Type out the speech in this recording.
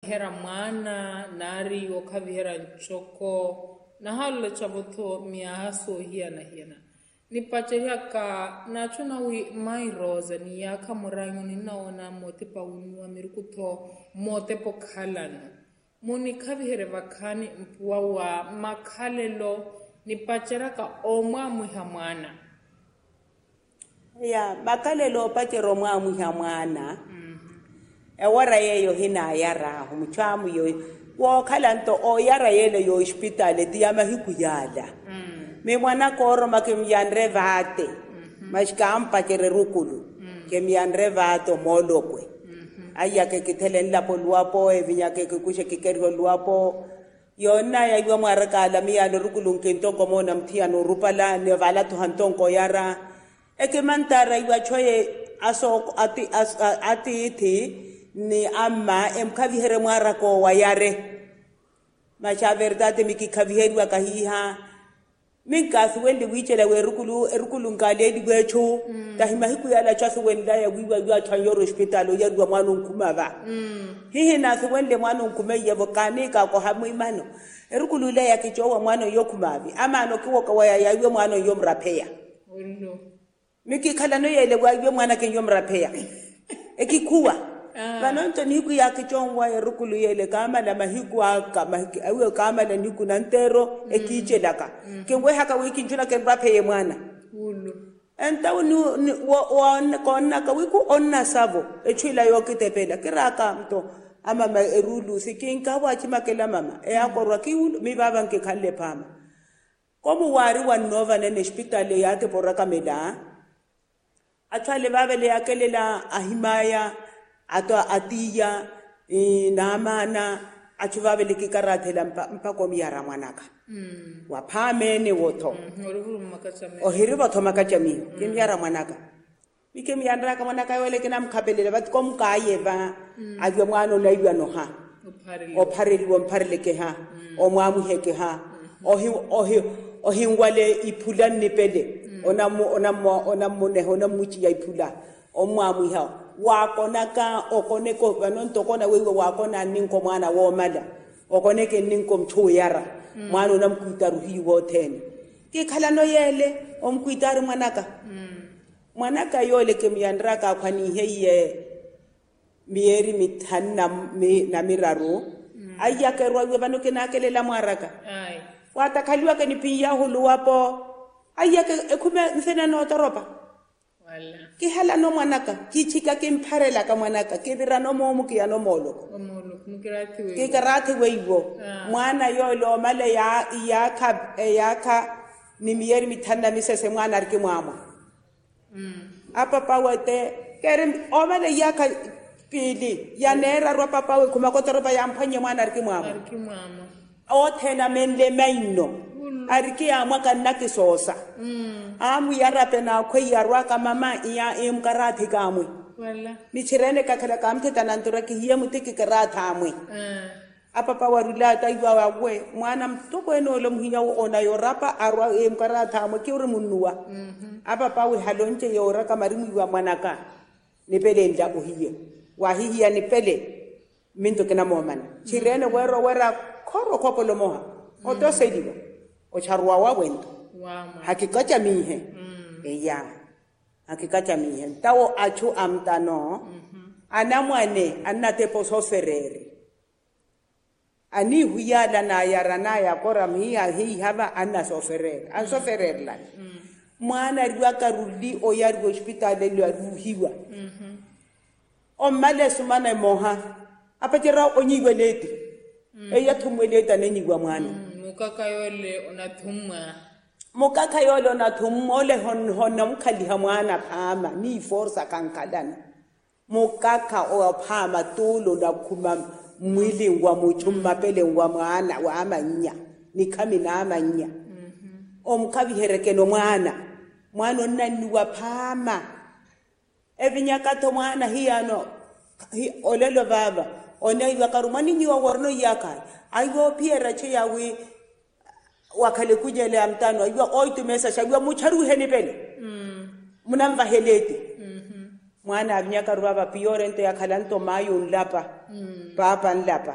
hera mwana nari okavihera nchoko na halo chaboto miahaso hiana ni pacheria ka nachuna wi mai rosa ni yaka murango ni naona mote pa unua mirikuto mote po khalano muni kavihere vakani mpuwa wa makhalelo ni pachera ka omwa muha mwana ya makhalelo pachero omwa muha mwana ewara yeyo hina yara humchamu yo wo khalanto o yara yele yo hospital tiyama hikuyala me mwana koro makemyandre vate mashkampa kererukulu kemyandre vato molokwe aya ke kitelen la polwapo evinya ke kushe kikerho lwapo yona ya ywa marakala miyalo rukulu kento komona mtiano rupala ne vala to hantonko yara ekemantara ywa choye aso ati ni amma emkavihere mwarako wayare macha verdade mikikavihere wakahiha minkathi wende wichela werukulu ngaleli gwecho tahima hiku yala chasu wenda ya wiwa ya chanyoro hospital ya dwa mwana nkumava hihi nathi wende mwana nkumeya vokanika ko hamu imano erukulu le ya kichowa mwana yokumavi amano kiwoka waya ya ywe mwana yomrapeya mikikhala no yele wa ywe mwana ke yomrapeya ekikuwa banonto niku ya kichongwa erukulu yele kama la mahiku kama awe kama la niku nantero ekichelaka kengwe haka wiki njuna ke rape mwana enta won konna ka wiku onna savo echila yokitepela kiraka mto ama erulu sikinka wachi makela mama eyakorwa kiulu mi baba nke khalle phama komu wari wa nova ne hospital yake poraka mela athale babele yakelela ahimaya ato atiya namana achuvavele kikarathela mpako miyara mwanaka waphamene wotho ohiri wotho makachami kimiyara mwanaka mikemiyandra ka mwanaka yole kina mkhapelela bat komkaye ba ajwe mwana na ywa no ha ophareli wompharele ke ha omwamuheke ha ohingwale iphula nipele onamuchi ya iphula omwamu ha wakonaka okoneko banonto kona wewe wakona ninko mwana wo mala okoneke ninko mchuyara mwana unamkuitaru hiwo tena kikhala no yele omkuitaru mwanaka yole kemyandraka kwani heye mieri mithanna na miraru ayakerwa we banoke nakelela mwaraka watakhaliwa ke nipiya huluwapo ayake ekhume mfena no toropa ki hala no mwanaka ki chika ke mpharela ka mwanaka ke bira no momu ke ya no molo ke karate weibo mwana yo lo male ya kha ni mieri mithanna misese mwana rike mwama apa pawete kere o male ya kha pili ya nera ro papa we kuma ko toropa ya mphanye mwana rike mwama o thena menle maino ariki ya mwaka nake sosa amu yarape na khwe yarwa ka mama iya emkarathi kamwe wala michirene kakhala kamthe tanantura ki hiya mutiki karatha amwe apa pawarula taiwa wawe mwana mtoko eno lo mhinya ona yorapa arwa emkaratha amwe ki uri munnuwa apa pawe halonche yora kamarimu wa mwanaka nipele nda uhiye wahiya nipele minto kena momana chirene wera khoro kopolo moha oto sediwa o charwa wa wento hakikacha mihe eya hakikacha mihe tawo achu amtano anamwane anate posoferere ani huyala na yarana ya kora miya hi haba anna soferere an soferere la mwana riwa karuli o yari hospital le ruhiwa o male sumana moha apatira onyiweleti eya thumweleta nenyiwa mwana mukaka yole onathumma ole honna mkhaliha mwana phama ni force kankalana mukaka ophama tulo lakhuma mwilingwa muchumma pelengwa mwana wa amanya nikhami na amanya omkhabihereke no mwana onnani wa phama evinyakatho mwana hiyano olelo baba onaiwa karumani nyiwa warno yakaya ayo piera che yawe wakhale kujele amtano ayo oitumesa shagwa mucharu henipele munamva heleti mwana abnyaka rubaba piorente yakhalanto mayo nlapa papa nlapa